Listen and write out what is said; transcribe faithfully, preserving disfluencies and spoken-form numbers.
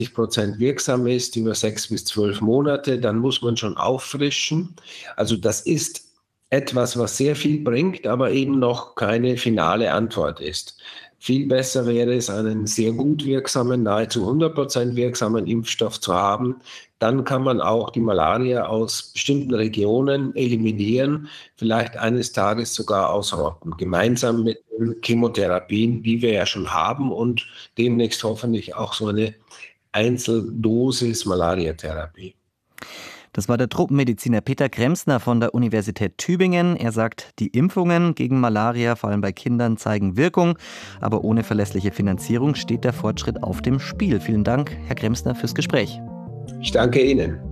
Prozent wirksam ist über sechs bis zwölf Monate, dann muss man schon auffrischen. Also das ist etwas, was sehr viel bringt, aber eben noch keine finale Antwort ist. Viel besser wäre es, einen sehr gut wirksamen, nahezu hundert Prozent wirksamen Impfstoff zu haben. Dann kann man auch die Malaria aus bestimmten Regionen eliminieren, vielleicht eines Tages sogar ausrotten, gemeinsam mit den Chemotherapien, die wir ja schon haben und demnächst hoffentlich auch so eine Einzeldosis Malariatherapie. Das war der Tropenmediziner Peter Kremsner von der Universität Tübingen. Er sagt, die Impfungen gegen Malaria, vor allem bei Kindern, zeigen Wirkung. Aber ohne verlässliche Finanzierung steht der Fortschritt auf dem Spiel. Vielen Dank, Herr Kremsner, fürs Gespräch. Ich danke Ihnen.